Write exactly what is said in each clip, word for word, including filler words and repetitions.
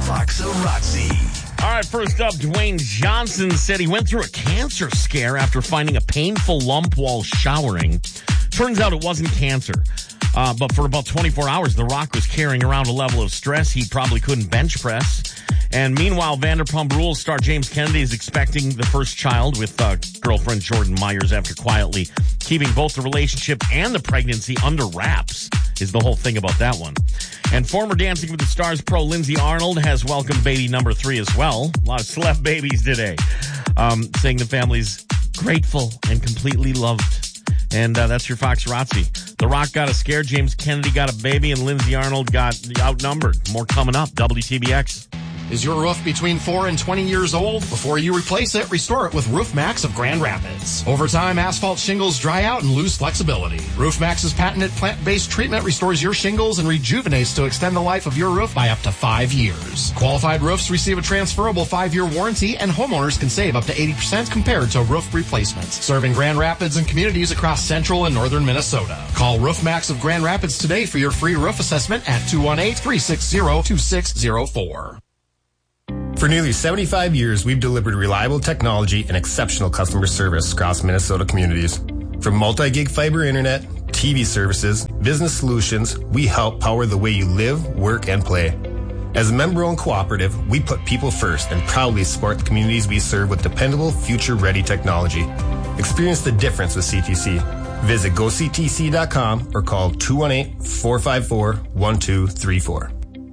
Foxarazzi. All right, first up, Dwayne Johnson said he went through a cancer scare after finding a painful lump while showering. Turns out it wasn't cancer. Uh, but for about twenty-four hours, The Rock was carrying around a level of stress he probably couldn't bench press. And meanwhile, Vanderpump Rules star James Kennedy is expecting the first child with uh, girlfriend Jordan Myers after quietly keeping both the relationship and the pregnancy under wraps, is the whole thing about that one. And former Dancing with the Stars pro Lindsay Arnold has welcomed baby number three as well. A lot of celeb babies today. Um, saying the family's grateful and completely loved. And uh, that's your Foxarazzi. The Rock got a scare, James Kennedy got a baby, and Lindsay Arnold got outnumbered. More coming up. W T B X. Is your roof between four and twenty years old? Before you replace it, restore it with Roof Max of Grand Rapids. Over time, asphalt shingles dry out and lose flexibility. Roof Max's patented plant-based treatment restores your shingles and rejuvenates to extend the life of your roof by up to five years. Qualified roofs receive a transferable five-year warranty, and homeowners can save up to eighty percent compared to roof replacements. Serving Grand Rapids and communities across central and northern Minnesota. Call Roof Max of Grand Rapids today for your free roof assessment at two one eight, three six zero, two six zero four. For nearly seventy-five years, we've delivered reliable technology and exceptional customer service across Minnesota communities. From multi-gig fiber internet, T V services, business solutions, we help power the way you live, work, and play. As a member-owned cooperative, we put people first and proudly support the communities we serve with dependable, future-ready technology. Experience the difference with C T C. Visit go c t c dot com or call two one eight, four five four, one two three four.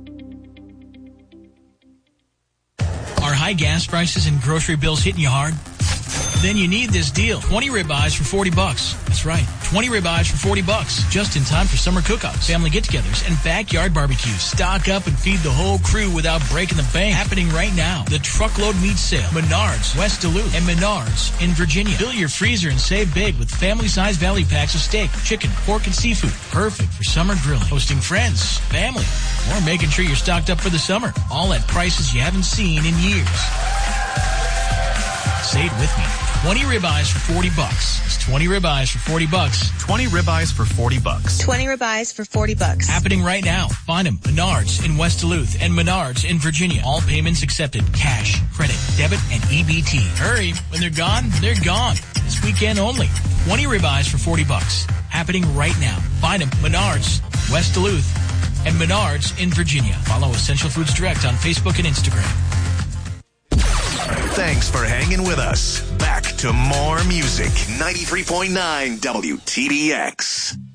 Are high gas prices and grocery bills hitting you hard? Then you need this deal. twenty ribeyes for forty bucks. That's right. twenty ribeyes for forty bucks. Just in time for summer cookouts, family get-togethers, and backyard barbecues. Stock up and feed the whole crew without breaking the bank. Happening right now. The Truckload Meat Sale. Menards, West Duluth, and Menards in Virginia. Fill your freezer and save big with family-sized value packs of steak, chicken, pork, and seafood. Perfect for summer grilling, hosting friends, family, or making sure you're stocked up for the summer. All at prices you haven't seen in years. Say it with me. twenty ribeyes for forty bucks. It's twenty ribeyes for forty bucks. twenty ribeyes for forty bucks. twenty ribeyes for forty bucks. Happening right now. Find them. Menards in West Duluth and Menards in Virginia. All payments accepted. Cash, credit, debit, and E B T. Hurry. When they're gone, they're gone. This weekend only. twenty ribeyes for forty bucks. Happening right now. Find them. Menards, West Duluth, and Menards in Virginia. Follow Essential Foods Direct on Facebook and Instagram. Thanks for hanging with us. Back to more music. ninety-three point nine W T B X.